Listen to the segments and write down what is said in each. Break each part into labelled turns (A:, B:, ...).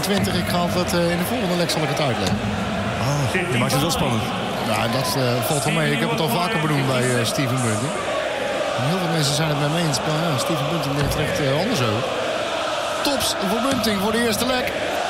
A: 121. Ik ga het in de volgende leg zal ik het uitleggen.
B: Oh, je maakt het wel spannend.
A: Ja, dat valt wel mee. Ik heb het al vaker benoemd bij Steven Bunting. En heel veel mensen zijn het met me eens. Maar ja, Steven Bunting denkt er echt anders over. Tops voor Bunting voor de eerste leg.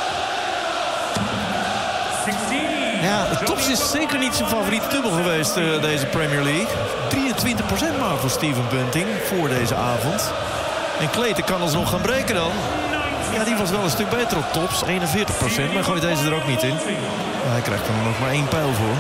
B: Ja, Tops is zeker niet zijn favoriete dubbel geweest deze Premier League. 23% maar voor Steven Bunting voor deze avond. En Clayton kan alsnog gaan breken dan. Ja, die was wel een stuk beter op Tops. 41%, maar gooit deze er ook niet in. Ja, hij krijgt er nog maar 1 pijl voor.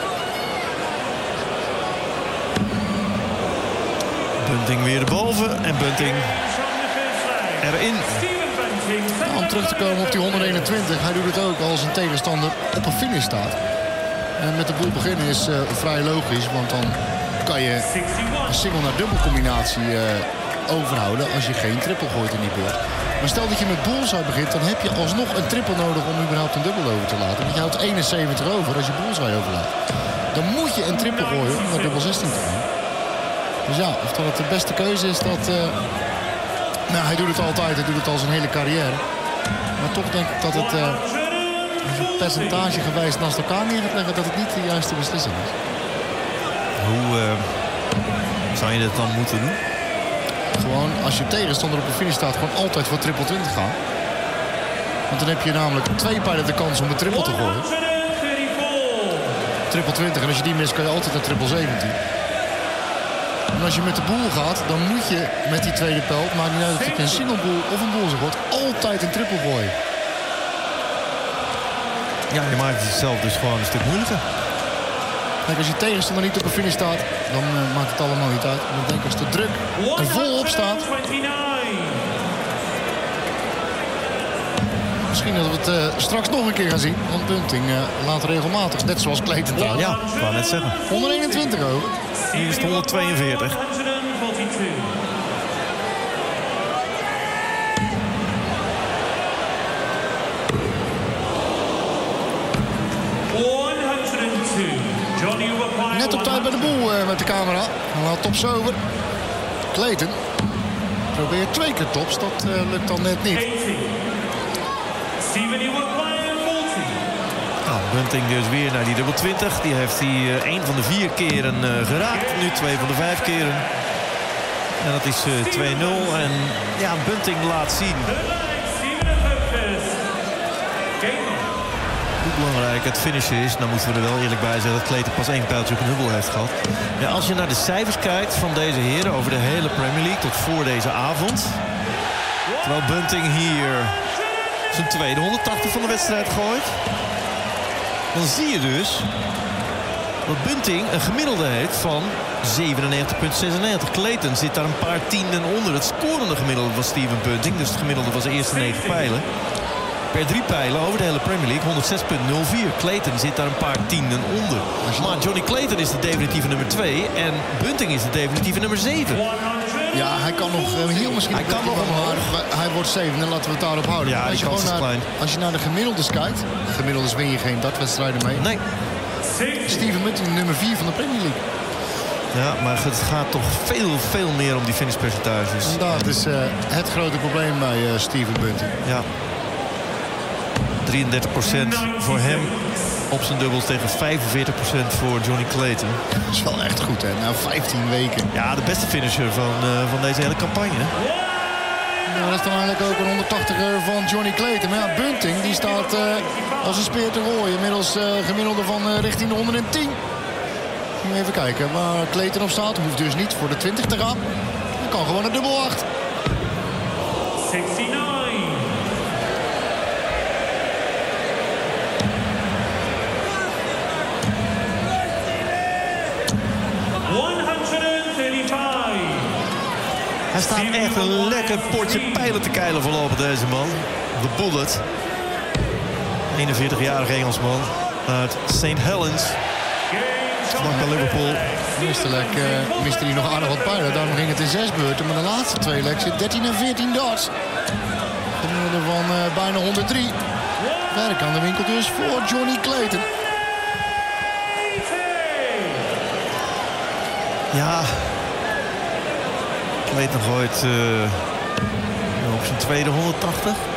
B: Bunting weer erboven. En Bunting erin.
A: Om terug te komen op die 121. Hij doet het ook als een tegenstander op een finish staat. En met de boel beginnen is vrij logisch. Want dan kan je een single naar dubbel combinatie overhouden als je geen triple gooit in die beurt. Maar stel dat je met bullseye begint, dan heb je alsnog een triple nodig om überhaupt een dubbel over te laten. Want je houdt 71 over als je bullseye overlaat. Dan moet je een triple gooien om naar dubbel 16 te gaan. Dus ja, of dat het de beste keuze is, dat... Nou, hij doet het altijd, hij doet het al zijn hele carrière. Maar toch denk ik dat het als je percentage gewijs naast elkaar neer gaat leggen, dat het niet de juiste beslissing is.
B: Hoe zou je dat dan moeten doen?
A: Gewoon als je tegenstander op de finish staat, gewoon altijd voor triple 20 gaan. Want dan heb je namelijk 2 pijlen de kans om een triple te gooien. Triple 20 en als je die mist kan je altijd naar triple 17. En als je met de boel gaat, dan moet je met die tweede pijl, het maakt niet uit of je een single boel of een boel wordt, altijd een triple gooien.
B: Ja, je maakt het zelf dus gewoon een stuk moeilijker.
A: Kijk, als je tegenstander niet op de finish staat, dan maakt het allemaal niet uit. Ik denk als de druk er volop staat. Misschien dat we het straks nog een keer gaan zien. Want Bunting laat regelmatig, net zoals Clayton trouwens.
B: Ja, ik wou net zeggen.
A: 121 over.
B: Hier is het 142.
A: Net op tijd bij de boel met de camera. Hij laat Tops over. Clayton probeert 2 keer Tops. Dat lukt dan net niet.
B: Nou, Bunting dus weer naar die dubbel 20. Die heeft hij 1 van de 4 keren geraakt. Nu 2 van de 5 keren. En dat is 2-0. En ja, Bunting laat zien hoe belangrijk het finishen is. Nou moeten we er wel eerlijk bij zeggen dat Clayton pas 1 pijltje op een dubbel heeft gehad. Ja, als je naar de cijfers kijkt van deze heren over de hele Premier League tot voor deze avond. Terwijl Bunting hier zijn tweede 180 van de wedstrijd gooit. Dan zie je dus dat Bunting een gemiddelde heeft van 97,96. Clayton zit daar een paar tienden onder. Het scorende gemiddelde was Steven Bunting. Dus het gemiddelde was de eerste 9 pijlen. Per 3 pijlen over de hele Premier League 106,04. Clayton zit daar een paar tienden onder. Maar Johnny Clayton is de definitieve nummer 2. En Bunting is de definitieve nummer 7.
A: Ja, hij kan nog heel misschien...
B: Hij kan nog omhoog.
A: Hij wordt 7 en laten we het daarop houden.
B: Ja,
A: als,
B: die kans is klein.
A: Als je naar de gemiddeldes kijkt... Gemiddeldes win je geen dartwedstrijden mee.
B: Nee.
A: Steven Bunting nummer 4 van de Premier League.
B: Ja, maar het gaat toch veel meer om die finishpercentages.
A: En dat is het grote probleem bij Steven Bunting.
B: Ja. 33% voor hem op zijn dubbels tegen 45% voor Johnny Clayton.
A: Dat is wel echt goed, hè? Na 15 weken.
B: Ja, de beste finisher van deze hele campagne.
A: Nou, dat is dan eigenlijk ook een 180er van Johnny Clayton. Maar ja, Bunting die staat als een speer te rooien. Inmiddels gemiddelde van richting de 110. Even kijken waar Clayton op staat. Hoeft dus niet voor de 20 te gaan. Hij kan gewoon een dubbel 8.
C: 69.
B: Hij staat echt een lekker potje pijlen te keilen voorlopig, deze man. De Bullet. 41-jarige Engelsman uit St. Helens. Vlak bij Liverpool.
A: De eerste lek miste hij nog aardig wat pijlen. Daarom ging het in 6 beurten. Maar de laatste 2 leks zit 13 en 14 darts. Gemiddelde van bijna 103. Werk aan de winkel dus voor Johnny Clayton.
B: Ja. Clayton gooit op zijn tweede 180.